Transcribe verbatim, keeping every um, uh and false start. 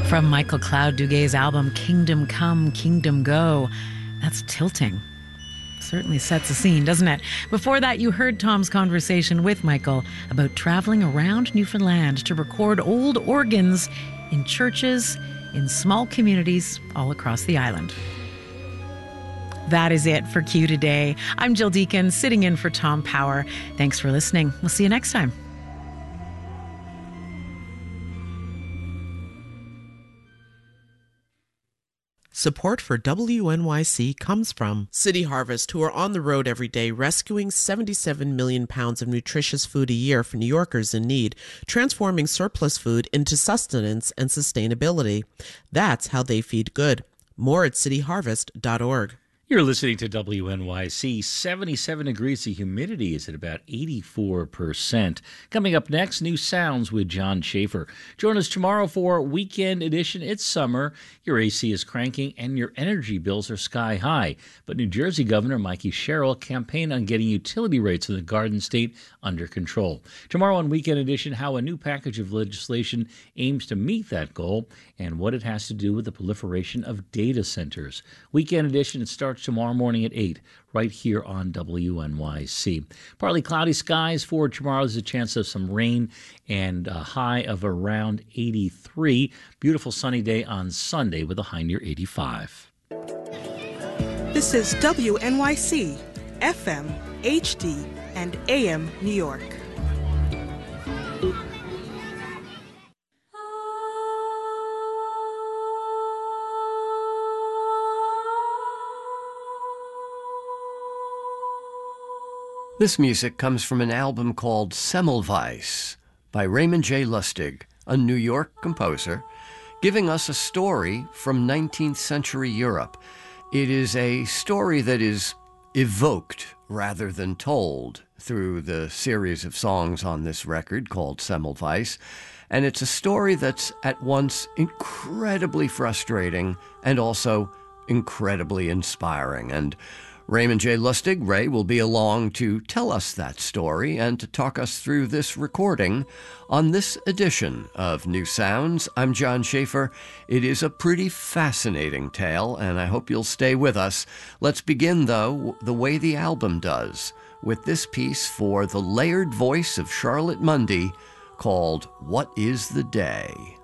From Michael Cloud Duguay's album Kingdom Come, Kingdom Go. That's tilting. Certainly sets a scene, doesn't it? Before that, you heard Tom's conversation with Michael about traveling around Newfoundland to record old organs in churches, in small communities all across the island. That is it for Q today. I'm Jill Deacon, sitting in for Tom Power. Thanks for listening. We'll see you next time. Support for W N Y C comes from City Harvest, who are on the road every day rescuing seventy-seven million pounds of nutritious food a year for New Yorkers in need, transforming surplus food into sustenance and sustainability. That's how they feed good. More at city harvest dot org. You're listening to W N Y C. seventy-seven degrees. The humidity is at about eighty-four percent. Coming up next, New Sounds with John Schaefer. Join us tomorrow for Weekend Edition. It's summer, your A C is cranking, and your energy bills are sky high. But New Jersey Governor Mikey Sherrill campaigned on getting utility rates in the Garden State under control. Tomorrow on Weekend Edition, how a new package of legislation aims to meet that goal and what it has to do with the proliferation of data centers. Weekend Edition, it starts tomorrow morning at eight, right here on W N Y C. Partly cloudy skies for tomorrow. There's a chance of some rain and a high of around eighty-three. Beautiful sunny day on Sunday with a high near eighty-five. This is W N Y C, F M, H D, and A M New York. This music comes from an album called Semmelweis by Raymond J. Lustig, a New York composer, giving us a story from nineteenth century Europe. It is a story that is evoked rather than told through the series of songs on this record called Semmelweis, and it's a story that's at once incredibly frustrating and also incredibly inspiring. And Raymond J. Lustig, Ray, will be along to tell us that story and to talk us through this recording on this edition of New Sounds. I'm John Schaefer. It is a pretty fascinating tale, and I hope you'll stay with us. Let's begin, though, the way the album does, with this piece for the layered voice of Charlotte Mundy called What Is the Day?